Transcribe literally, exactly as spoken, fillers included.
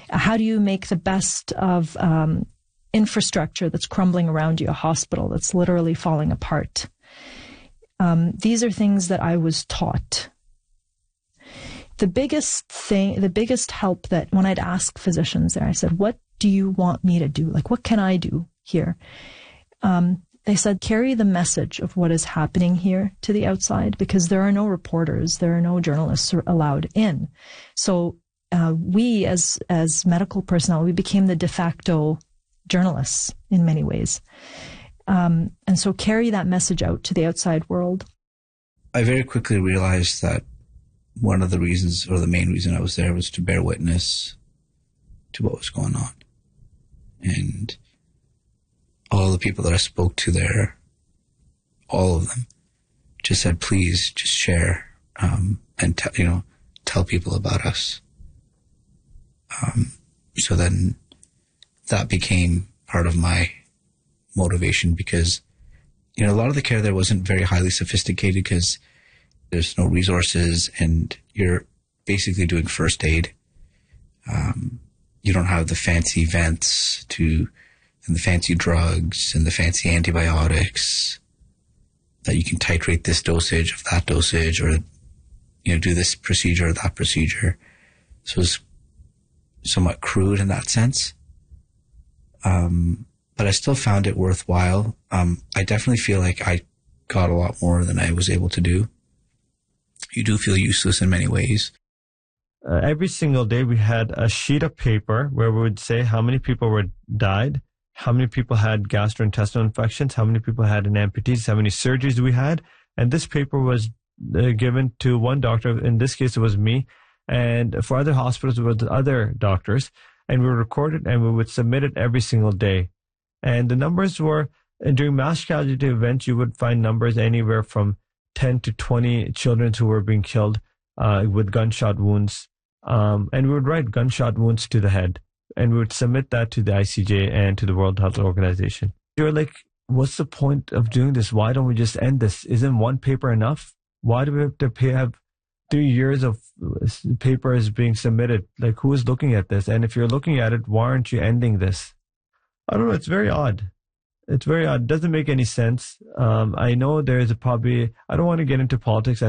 How do you make the best of um, infrastructure that's crumbling around you, a hospital that's literally falling apart? Um, these are things that I was taught. The biggest thing, the biggest help that when I'd ask physicians there, I said, what do you want me to do? Like, what can I do here? Um, they said, carry the message of what is happening here to the outside, because there are no reporters, there are no journalists allowed in. So uh, we as, as medical personnel, we became the de facto journalists in many ways. Um, and so carry that message out to the outside world. I very quickly realized that one of the reasons, or the main reason I was there, was to bear witness to what was going on. And all the people that I spoke to there, all of them, just said, please just share, um, and tell, you know, tell people about us. Um, so then that became part of my motivation, because, you know, a lot of the care there wasn't very highly sophisticated because there's no resources and you're basically doing first aid. Um, you don't have the fancy vents to, and the fancy drugs and the fancy antibiotics that you can titrate this dosage of that dosage, or, you know, do this procedure or that procedure. So it's somewhat crude in that sense. Um, but I still found it worthwhile. Um, I definitely feel like I got a lot more than I was able to do. You do feel useless in many ways. Uh, every single day we had a sheet of paper where we would say how many people were died, how many people had gastrointestinal infections, how many people had an amputees, how many surgeries we had. And this paper was uh, given to one doctor. In this case, it was me. And for other hospitals, it was other doctors. And we recorded and we would submit it every single day. And the numbers were, and during mass casualty events, you would find numbers anywhere from ten to twenty children who were being killed uh, with gunshot wounds. Um, and we would write gunshot wounds to the head. And we would submit that to the I C J and to the World Health Organization. You're like, what's the point of doing this? Why don't we just end this? Isn't one paper enough? Why do we have to pay, have three years of papers being submitted? Like, who is looking at this? And if you're looking at it, why aren't you ending this? I don't know. It's very odd. It's very odd. It doesn't make any sense. Um, I know there's a probably, I don't want to get into politics.